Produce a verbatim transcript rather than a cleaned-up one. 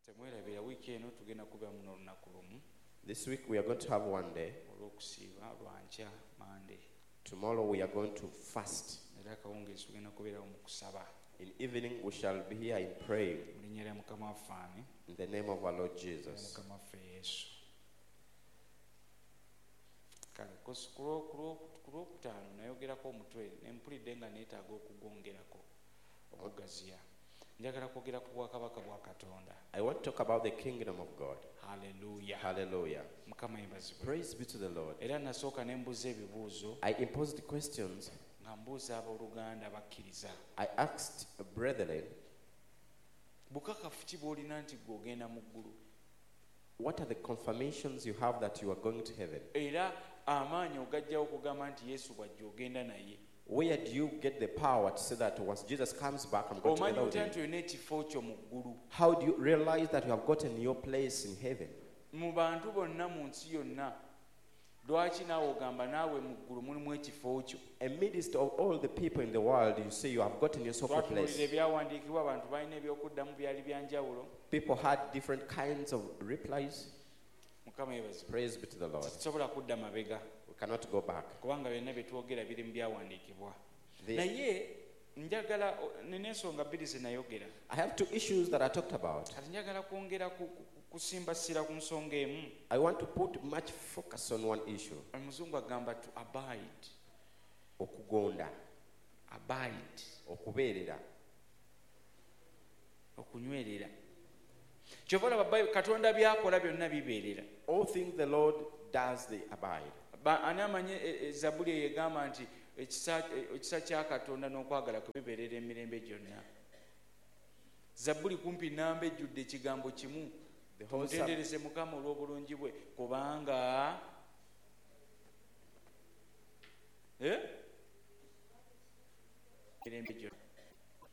temwerabira wiiki eno tugenda kubeera muno olunaku lumu. This week we are going to have one day. Olw'okusiiba lwankya Monday. Tomorrow we are going to fast. Era akawungeezi tugenda kubeerawo mu kusaba. In evening we shall be here in praying. Mu linnya lya Mukama waffe ani. In the name of our Lord Jesus. Mukama waffe Yesu. Kale ku lwokutaano nayogerako omutwe ne mpulidde nga neetaaga okugongerako okugaziya. Njagala kwogera ku bwakabaka bwa Katonda. I want to talk about the kingdom of God. Hallelujah. Hallelujah. Mukama yebazibwe. Praise be to the Lord. Era nasooka ne mbuuza ebibuuzo. I imposed questions. Nga mbuuza abooluganda abakkiriza. I asked brethren, bukakafu ki bw'olina nti gwe ogenda mu ggulu? what are the confirmations you have that you are going to heaven? Era amaanyi ogajjawo okugamba nti Yesu bw'ajja ogenda naye. Where do you get the power to say that once Jesus comes back, I'm going Omanyi to otya get nti olina ekifo kyo mu ggulu? How do you realize that you have gotten your place in heaven? Mu bantu bonna mu nsi yonna, lwaki naawe ogamba naawe mu ggulu mulimu ekifo kyo? Amidst of all the people in the world, you say you have gotten yourself a Twatunuulira place. ebyawandiikibwa, abantu balina ebyokuddamu byali bya njawulo. People had different kinds of replies. Mukama yeebazibwe. Praise be to the Lord. Tusobola kudda mabega We cannot go back. kubanga byonna bye twogera biri mu byawandiikibwa. The- Naye njagala nina ensonga bbiri ze nayogera. I have two issues that I talked about. Kati njagala kwongera ku- ku- kusimbasira ku nsonga emu. I want to put much focus on one issue. Omuzungu agamba to abide. Okugonda, Abide. okubeerera. Okunywerera. Kyova olaba Bayibuli Katonda byakola byonna bibeerera. All things the Lord does, they abide. Ba- ani amanyi e- e- Zabbuli eyo egamba nti ekisa e- ekisa kya Katonda n'okwagala kwe bibeerera emirembe gyonna. Zabbuli kumpi nnamba ejjudde ekigambo kimu. The whole Psalm, Tumutendereze Mukama olw'obulungi bwe kubanga eh? Emirembe gyonna.